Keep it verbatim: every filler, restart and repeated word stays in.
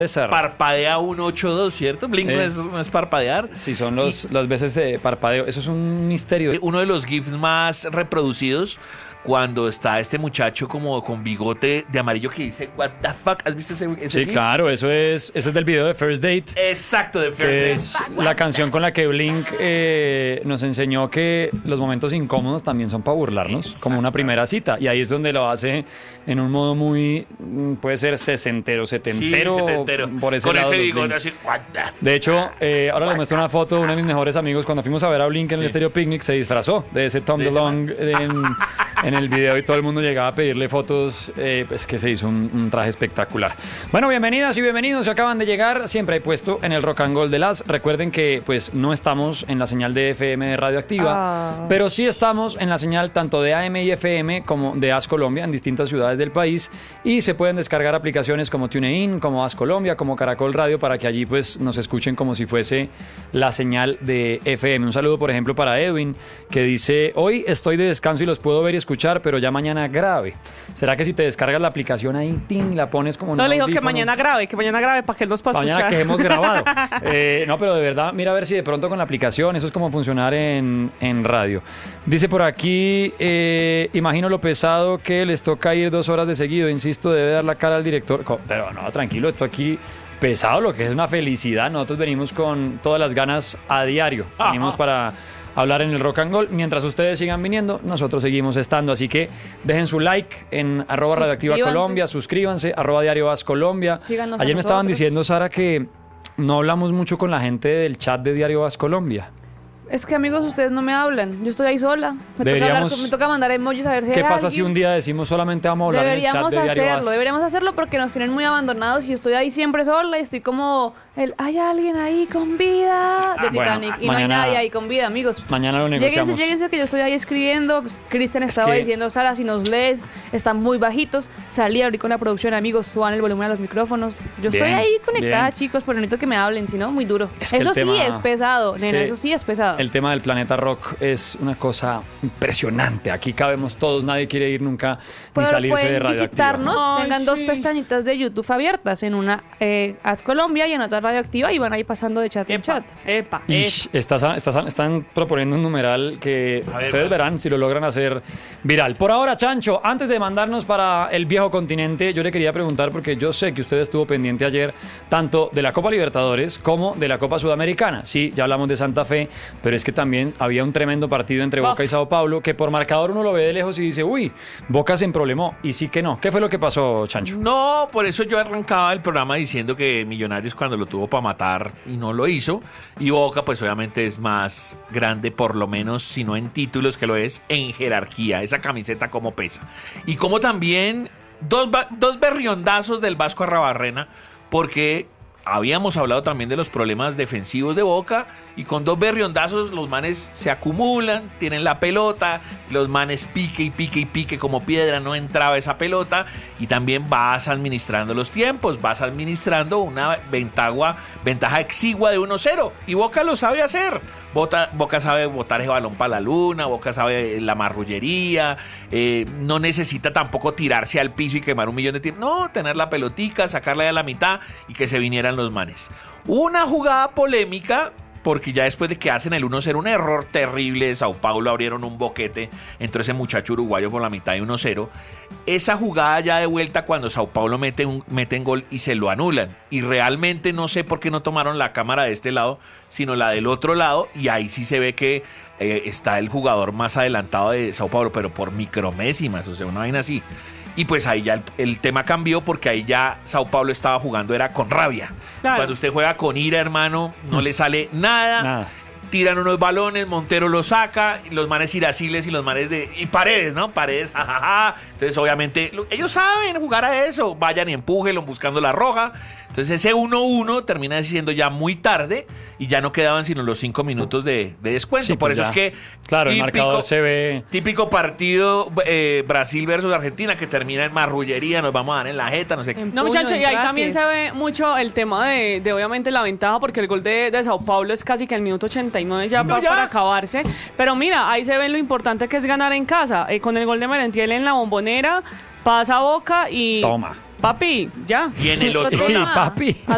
Parpadea uno ocho dos, ¿cierto? Blink eh, no, es, no es parpadear. Sí, son los, y, las veces de parpadeo. Eso es un misterio. Uno de los GIFs más reproducidos, cuando está este muchacho como con bigote de amarillo que dice what the fuck, ¿has visto ese, ese Sí, GIF? claro, eso es, eso es del video de First Date. Exacto, de First que Date. Es la canción con la que Blink eh, nos enseñó que los momentos incómodos también son para burlarnos, exacto, como una primera cita. Y ahí es donde lo hace en un modo muy, puede ser sesentero, setentero. Sí, setentero. Por ese con lado, ese bigote así, what the... De hecho, eh, ahora les muestro una foto de uno de mis mejores amigos. Cuando fuimos a ver a Blink en sí. el Stereo Picnic, se disfrazó de ese Tom DeLonge en, en el video y todo el mundo llegaba a pedirle fotos, eh, pues que se hizo un, un traje espectacular. Bueno, bienvenidas y bienvenidos, se acaban de llegar, siempre hay puesto en el Rock and Roll de las. Recuerden que pues no estamos en la señal de F M de Radioactiva, oh. pero sí estamos en la señal tanto de A M y F M como de As Colombia en distintas ciudades del país, y se pueden descargar aplicaciones como TuneIn, como As Colombia, como Caracol Radio, para que allí pues nos escuchen como si fuese la señal de F M. Un saludo, por ejemplo, para Edwin, que dice: hoy estoy de descanso y los puedo ver y escuchar, pero ya mañana grave. ¿Será que si te descargas la aplicación ahí, tin, la pones como un No, le digo audífono? que mañana grave, que mañana grave para que él nos pueda escuchar. Mañana que hemos grabado. eh, no, pero de verdad, mira a ver si de pronto con la aplicación, eso es como funcionar en, en radio. Dice por aquí, eh, imagino lo pesado que les toca ir dos horas de seguido, insisto, debe dar la cara al director. Pero no, tranquilo, esto aquí... pesado, lo que es una felicidad. Nosotros venimos con todas las ganas a diario. Venimos Ajá. para hablar en el Rock and Roll. Mientras ustedes sigan viniendo, nosotros seguimos estando. Así que dejen su like en arroba Radioactiva Colombia, suscríbanse, arroba Diario As Colombia. Síganos. Ayer me estaban diciendo, Sara, que no hablamos mucho con la gente del chat de Diario As Colombia. Es que, amigos, ustedes no me hablan. Yo estoy ahí sola. Me, toca, hablar, me toca mandar emojis a ver si ¿Qué hay pasa alguien? si un día decimos solamente vamos a hablar deberíamos en el chat de Diario hacerlo, As? Deberíamos hacerlo porque nos tienen muy abandonados y estoy ahí siempre sola y estoy como el hay alguien ahí con vida de Titanic. Bueno, y mañana, no hay nadie ahí con vida, amigos. Mañana lo negociamos. Lléguense, lléguense que yo estoy ahí escribiendo. Pues, Cristian estaba que... diciendo, Sara, si nos lees, están muy bajitos. Salí a abrir con la producción, amigos, suban el volumen a los micrófonos. Yo bien, estoy ahí conectada, bien. Chicos, pero necesito que me hablen, si no, muy duro. Es eso sí tema, es pesado, es nena, eso sí es pesado. El tema del Planeta Rock es una cosa impresionante. Aquí cabemos todos, nadie quiere ir nunca ni salirse de Radioactiva. Visitarnos, Ay, tengan sí. dos pestañitas de YouTube abiertas, en una eh, As Colombia y en otra Radioactiva, y van ahí pasando de chat en chat. Epa, Ish, estás, estás, están proponiendo un numeral que ver, ustedes verán si lo logran hacer viral. Por ahora, Chancho, antes de mandarnos para el viejo continente, yo le quería preguntar, porque yo sé que usted estuvo pendiente ayer tanto de la Copa Libertadores como de la Copa Sudamericana. Sí, ya hablamos de Santa Fe, pero es que también había un tremendo partido entre Boca Uf. y Sao Paulo, que por marcador uno lo ve de lejos y dice, uy, Boca se emproblemó, y sí que no. ¿Qué fue lo que pasó, Chancho? No, por eso yo arrancaba el programa diciendo que Millonarios cuando lo tuvo para matar y no lo hizo, y Boca pues obviamente es más grande, por lo menos, si no en títulos, que lo es en jerarquía, esa camiseta como pesa. Y como también dos, dos berriondazos del Vasco Arrabarrena, porque... habíamos hablado también de los problemas defensivos de Boca, y con dos berriondazos los manes se acumulan, tienen la pelota, los manes pique y pique y pique como piedra, no entraba esa pelota, y también vas administrando los tiempos, vas administrando una ventaja, ventaja exigua de uno cero, y Boca lo sabe hacer. Boca, Boca sabe botar ese balón para la luna, Boca sabe la marrullería, eh, no necesita tampoco tirarse al piso y quemar un millón de tiros, no, tener la pelotica, sacarla de la mitad y que se vinieran los manes. Una jugada polémica, porque ya después de que hacen el uno cero, un error terrible de Sao Paulo, abrieron un boquete, entró ese muchacho uruguayo por la mitad de uno cero, esa jugada ya de vuelta cuando Sao Paulo mete un mete en gol y se lo anulan, y realmente no sé por qué no tomaron la cámara de este lado, sino la del otro lado, y ahí sí se ve que eh, está el jugador más adelantado de Sao Paulo, pero por micromésimas, o sea, una vaina así. Y pues ahí ya el, el tema cambió, porque ahí ya Sao Paulo estaba jugando, era con rabia. Claro. Cuando usted juega con ira, hermano, no mm. le sale nada. nada. Tiran unos balones, Montero los saca, y los manes iraciles y los manes de... y Paredes, ¿no? Paredes, jajaja. Entonces, obviamente, ellos saben jugar a eso. Vayan y empújenlo buscando la roja. Entonces, ese uno uno termina siendo ya muy tarde, y ya no quedaban sino los cinco minutos de, de descuento. Sí, Por pues eso ya. es que... Claro, típico, el marcador se ve... Típico partido eh, Brasil versus Argentina, que termina en marrullería, nos vamos a dar en la jeta, no sé qué. No, muchachos, y ahí también se ve mucho el tema de, de obviamente, la ventaja, porque el gol de, de Sao Paulo es casi que el minuto ochenta y nueve ya, no, para, ya. para acabarse. Pero mira, ahí se ve lo importante que es ganar en casa. Eh, con el gol de Merentiel en la Bombonera, pasa Boca y... Toma. Papi, ya. Y en el otro lado, papi.